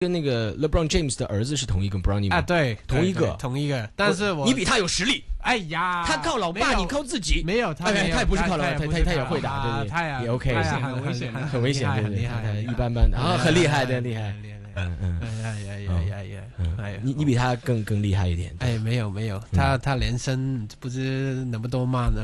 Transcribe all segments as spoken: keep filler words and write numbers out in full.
跟那个 LeBron James 的儿子是同一个 Bronny 吗？ 啊，对， 同一个， 同一个。但是我你比他有实力。 哎呀， 他靠老爸，你靠自己。 没有，他他也不是靠老爸，他他他也会打，对对， 他也也 OK， 很危险， 很危险， 很厉害， 一般般的啊，很厉害的，厉害。 嗯嗯，哎呀呀呀呀呀！哎， 你你比他更更厉害一点。 哎，没有没有，他他连升不知那么多嘛呢？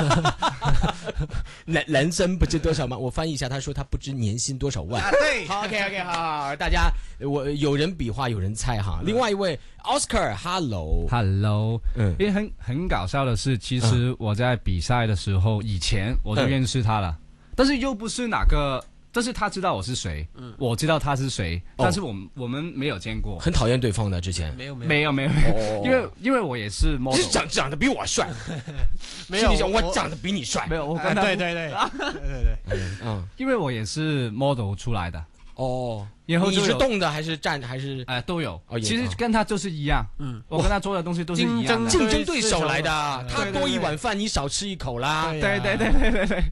人人生不知多少万，我翻译一下，他说他不知年薪多少万。 啊，对， 好 ，OK OK， 好，大家我有人比划，有人猜哈。另外一位 Oscar，Hello，Hello， 嗯，因为很很搞笑的是，其实我在比赛的时候，以前我就认识他了，嗯、但是又不是哪个。但是他知道我是谁，嗯，我知道他是谁，但是我们、哦、我们没有见过， 很讨厌对方的之前， 没有没有没有没有，哦、因为因为我也是 model， 是长长得比我帅， 没有， 我长得比你帅， 没有，我跟他、 啊、对对对对对对， 嗯，因为我也是 model 出来的， 哦， 然后你是动的还是站还是哎、呃、都有， 哦， 其实跟他就是一样，嗯，我跟他做的东西都是一样的， 竞争对手来的，他多一碗饭你少吃一口啦， 对对对对对对。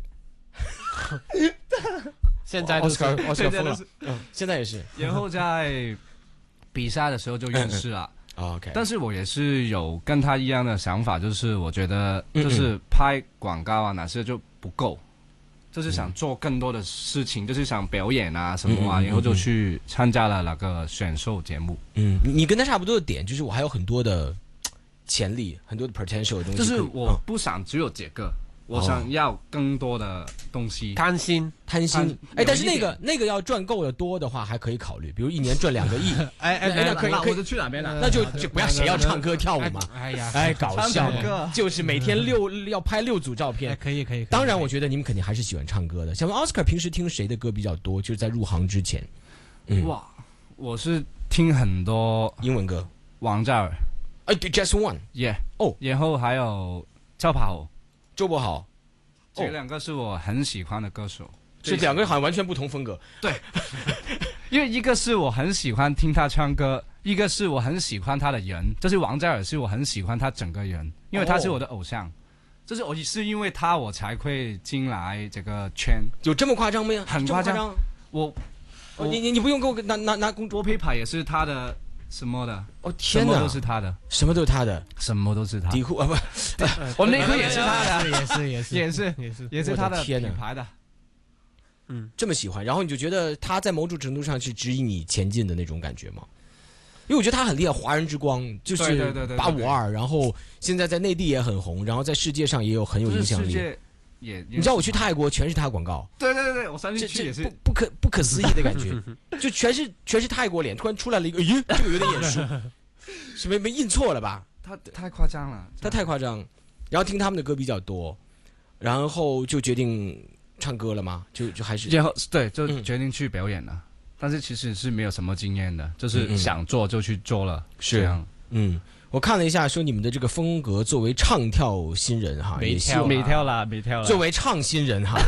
现在都是， 我现在都是，嗯，现在也是。 然后在比赛的时候就认识了、 嗯嗯、，OK。 但是我也是有跟他一样的想法，就是我觉得就是拍广告啊哪些就不够，就是想做更多的事情，就是想表演啊什么啊，然后就去参加了那个选秀节目。 嗯，你跟他差不多的点就是我还有很多的潜力，很多的 potential 的东西。 就是我不想只有这个。我想要更多的东西， 贪心贪心。哎，但是那个那个要赚够的多的话，还可以考虑，比如一年赚两个亿。 哎哎，那可以，可以去哪边了？ 那就就不要谁要唱歌跳舞嘛。 哎呀， 哎，搞笑嘛，就是每天六要拍六组照片。 可以可以。 当然，我觉得你们肯定还是喜欢唱歌的。像 Oscar 平时听谁的歌比较多？就是在入行之前。 哇，我是听很多英文歌， 王嘉尔， 哎 ，Just One，Yeah， 哦，然后还有周柏豪。 周柏豪， 这两个是我很喜欢的歌手， 这两个好像完全不同风格。 对，因为一个是我很喜欢听他唱歌，一个是我很喜欢他的人，就是王嘉尔是我很喜欢他整个人，因为他是我的偶像。就是我是因为他我才会进来这个圈。 有这么夸张吗？ 很夸张。我， 我你你你不用给我拿拿拿公多胚牌也是他的。什么的？ 哦天哪， 什么都是他的， 什么都是他的， 什么都是他。 底裤啊不， 我内裤也是他的， 也是也是也是也是也是他的品牌的。 嗯，这么喜欢，然后你就觉得他在某种程度上是指引你前进的那种感觉吗？因为我觉得他很厉害，华人之光就是八五二，然后现在在内地也很红，然后在世界上也有很有影响力。 也你知道我去泰国全是他广告， 对对对，我上次去也是不不可不可思议的感觉，就全是全是泰国脸，突然出来了一个，咦，这个有点眼熟，是没没印错了吧？ 他太夸张了， 他太夸张。然后听他们的歌比较多，然后就决定唱歌了吗？就就还是然后对，就决定去表演了。嗯、但是其实是没有什么经验的，就是想做就去做了， 是这样，嗯。我看了一下，说你们的这个风格，作为唱跳新人哈， 没跳没跳啦，没跳啦。 作为唱新人哈，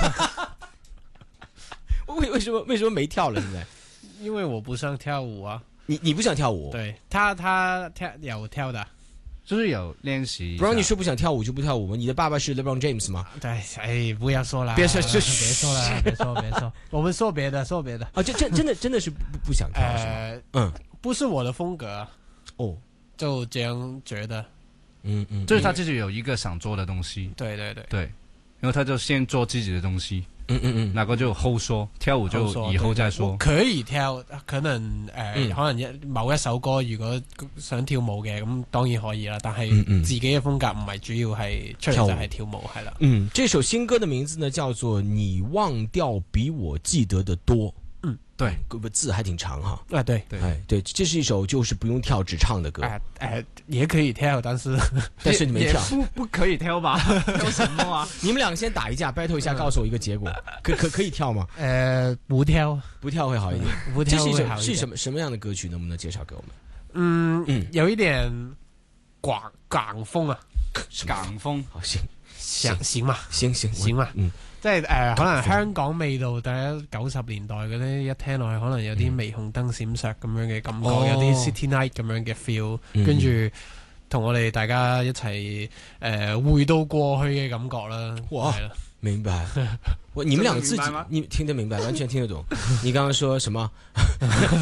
为为什么为什么没跳了？现在？ 因为我不想跳舞啊。 你你不想跳舞？ 对他他跳有跳的， 就是有练习。 不然你说不想跳舞就不跳舞吗？你的爸爸是 LeBron James 吗？ 对，哎，不要说了， 别说，别说了，别说，别说，我们说别的，说别的。 啊，这真真的真的是不不想跳是吗？嗯， 不是我的风格。 哦。 就这样觉得， 嗯嗯，就是他自己有一个想做的东西， 对对对对，然后他就先做自己的东西，嗯嗯嗯，那個就後說，跳舞就以後再說。 可以跳，可能誒，呃嗯、可能某一首歌如果想跳舞嘅，咁當然可以啦。但係自己嘅風格唔係主要係出嚟就係跳舞，係啦。 嗯，這首新歌的名字呢叫做《你忘掉比我記得的多》。 嗯，对， 个字还挺长哈。 啊，对对，哎对，这是一首就是不用跳只唱的歌。 哎哎，也可以跳，但是但是你没跳， 不不可以跳吧？跳什么啊？ 你们两个先打一架 battle 一下，告诉我一个结果。可可可以跳吗？ 呃，不跳， 不跳会好一点。 不跳这是一首是什么什么样的歌曲？能不能介绍给我们？ 嗯嗯，有一点港港風啊， 港風， 好行行行嘛， 行行行嘛， 嗯。 即係誒、呃，可能香港味道，第一九十年代嗰啲一聽落去，可能有啲霓虹燈閃爍咁樣嘅感覺，哦、有啲 City Night 咁樣嘅 feel，跟住同我哋大家一齊誒、呃、回到過去嘅感覺啦。 哇，明白。我你們兩個自己，你聽得明白，完全聽得懂。你剛剛說什麼？